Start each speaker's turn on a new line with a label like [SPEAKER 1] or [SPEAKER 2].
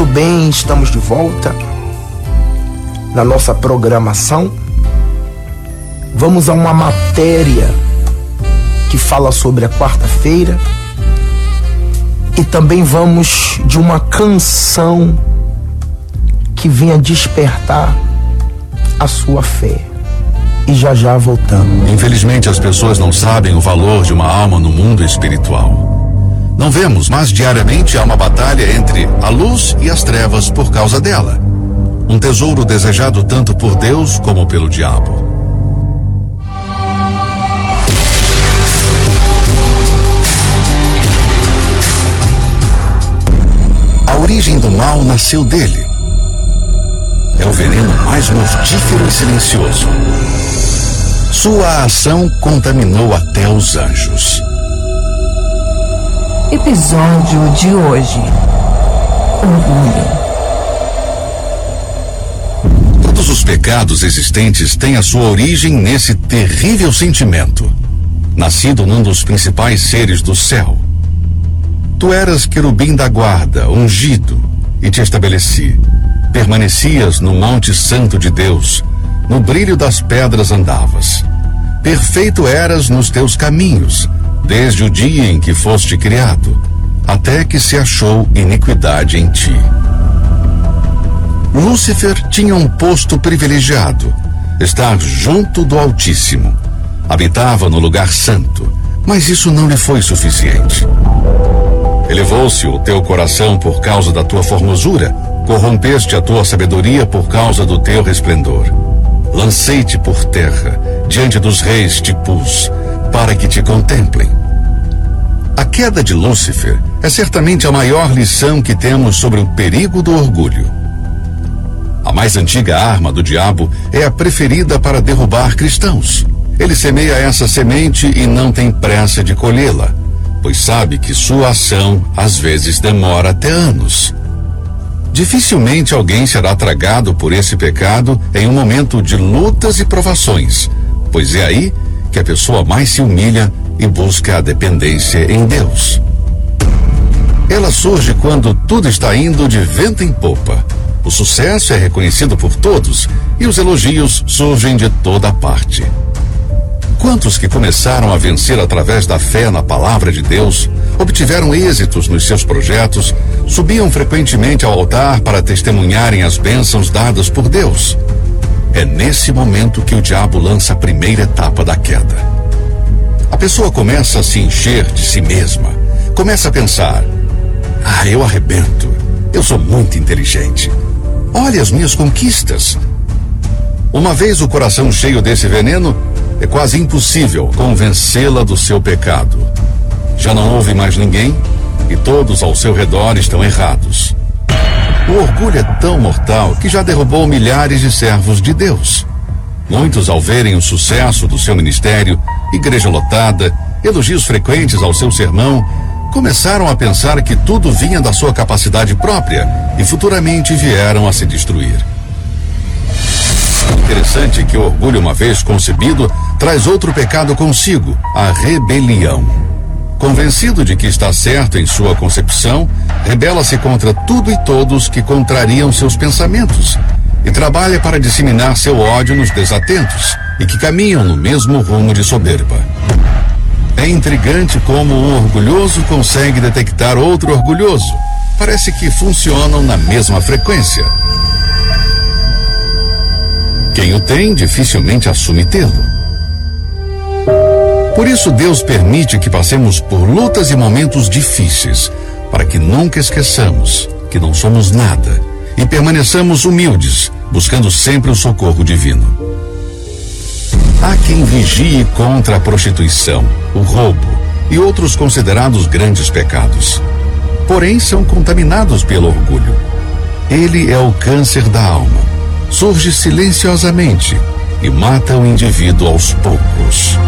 [SPEAKER 1] bem, estamos de volta na nossa programação. Vamos a uma matéria que fala sobre a quarta-feira e também vamos de uma canção que venha despertar a sua fé. E já já voltamos.
[SPEAKER 2] Infelizmente as pessoas não sabem o valor de uma alma no mundo espiritual. Não vemos, mas diariamente há uma batalha entre a luz e as trevas por causa dela. Um tesouro desejado tanto por Deus como pelo diabo. A origem do mal nasceu dele. É o veneno mais mortífero e silencioso. Sua ação contaminou até os anjos.
[SPEAKER 3] Episódio de hoje: orgulho.
[SPEAKER 2] Todos os pecados existentes têm a sua origem nesse terrível sentimento, nascido num dos principais seres do céu. Tu eras querubim da guarda, ungido, e te estabeleci. Permanecias no monte santo de Deus, no brilho das pedras andavas. Perfeito eras nos teus caminhos, desde o dia em que foste criado, até que se achou iniquidade em ti. Lúcifer tinha um posto privilegiado, estar junto do Altíssimo. Habitava no lugar santo, mas isso não lhe foi suficiente. Elevou-se o teu coração por causa da tua formosura, corrompeste a tua sabedoria por causa do teu resplendor. Lancei-te por terra, diante dos reis te pus, para que te contemplem. A queda de Lúcifer é certamente a maior lição que temos sobre o perigo do orgulho. A mais antiga arma do diabo é a preferida para derrubar cristãos. Ele semeia essa semente e não tem pressa de colhê-la, pois sabe que sua ação às vezes demora até anos. Dificilmente alguém será tragado por esse pecado em um momento de lutas e provações, pois é aí que a pessoa mais se humilha e busca a dependência em Deus. Ela surge quando tudo está indo de vento em popa. O sucesso é reconhecido por todos e os elogios surgem de toda parte. Quantos que começaram a vencer através da fé na palavra de Deus, obtiveram êxitos nos seus projetos, subiam frequentemente ao altar para testemunharem as bênçãos dadas por Deus? É nesse momento que o diabo lança a primeira etapa da queda. A pessoa começa a se encher de si mesma, começa a pensar: eu arrebento, eu sou muito inteligente, olha as minhas conquistas. Uma vez o coração cheio desse veneno, é quase impossível convencê-la do seu pecado. Já não ouve mais ninguém e todos ao seu redor estão errados. O orgulho é tão mortal que já derrubou milhares de servos de Deus. Muitos, ao verem o sucesso do seu ministério, igreja lotada, elogios frequentes ao seu sermão, começaram a pensar que tudo vinha da sua capacidade própria e futuramente vieram a se destruir. Interessante que o orgulho, uma vez concebido, traz outro pecado consigo, a rebelião. Convencido de que está certo em sua concepção, rebela-se contra tudo e todos que contrariam seus pensamentos e trabalha para disseminar seu ódio nos desatentos e que caminham no mesmo rumo de soberba. É intrigante como um orgulhoso consegue detectar outro orgulhoso. Parece que funcionam na mesma frequência. Quem o tem dificilmente assume tê-lo. Por isso Deus permite que passemos por lutas e momentos difíceis, para que nunca esqueçamos que não somos nada e permaneçamos humildes, buscando sempre o socorro divino. Há quem vigie contra a prostituição, o roubo e outros considerados grandes pecados. Porém, são contaminados pelo orgulho. Ele é o câncer da alma. Surge silenciosamente e mata o indivíduo aos poucos.